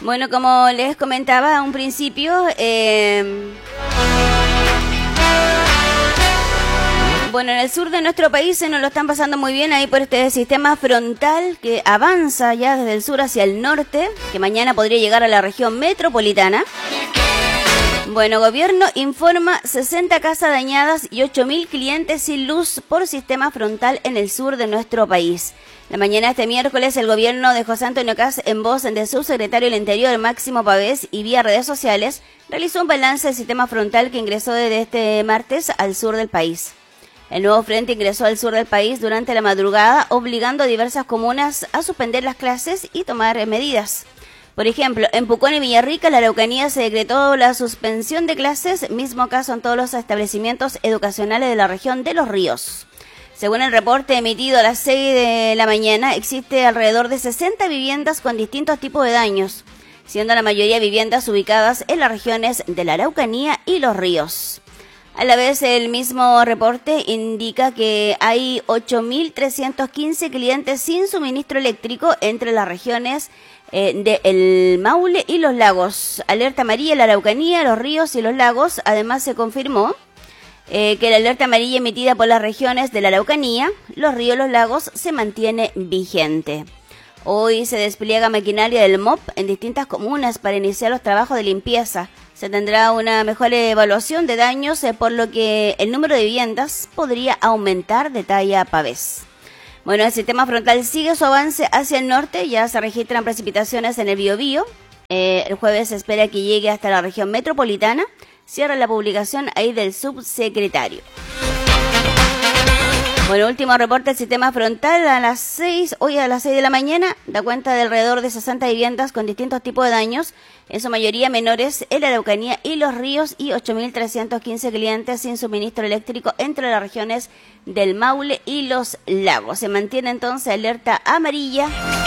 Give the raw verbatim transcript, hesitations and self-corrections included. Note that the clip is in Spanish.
Bueno, como les comentaba a un principio, eh, bueno, en el sur de nuestro país se nos lo están pasando muy bien ahí por este sistema frontal que avanza ya desde el sur hacia el norte, que mañana podría llegar a la región metropolitana. Bueno, gobierno informa sesenta casas dañadas y ocho mil clientes sin luz por sistema frontal en el sur de nuestro país. La mañana de este miércoles, el gobierno de José Antonio Kast, en voz de su secretario del Interior, Máximo Pavés, y vía redes sociales, realizó un balance del sistema frontal que ingresó desde este martes al sur del país. El nuevo frente ingresó al sur del país durante la madrugada, obligando a diversas comunas a suspender las clases y tomar medidas. Por ejemplo, en Pucón y Villarrica, la Araucanía, se decretó la suspensión de clases, mismo caso en todos los establecimientos educacionales de la región de Los Ríos. Según el reporte emitido a las seis de la mañana, existe alrededor de sesenta viviendas con distintos tipos de daños, siendo la mayoría viviendas ubicadas en las regiones de la Araucanía y Los Ríos. A la vez, el mismo reporte indica que hay ocho mil trescientos quince clientes sin suministro eléctrico entre las regiones eh, de El Maule y Los Lagos. Alerta amarilla en la Araucanía, Los Ríos y Los Lagos. Además, se confirmó eh, que la alerta amarilla emitida por las regiones de la Araucanía, Los Ríos y Los Lagos se mantiene vigente. Hoy se despliega maquinaria del M O P en distintas comunas para iniciar los trabajos de limpieza. Se tendrá una mejor evaluación de daños, eh, por lo que el número de viviendas podría aumentar, detalla Pavés. Bueno, el sistema frontal sigue su avance hacia el norte, ya se registran precipitaciones en el Biobío. Eh, el jueves se espera que llegue hasta la región metropolitana. Cierra la publicación ahí del subsecretario. Bueno, último reporte del sistema frontal a las seis, hoy a las seis de la mañana, da cuenta de alrededor de sesenta viviendas con distintos tipos de daños, en su mayoría menores en la Araucanía y Los Ríos, y ocho mil trescientos quince clientes sin suministro eléctrico entre las regiones del Maule y Los Lagos. Se mantiene entonces alerta amarilla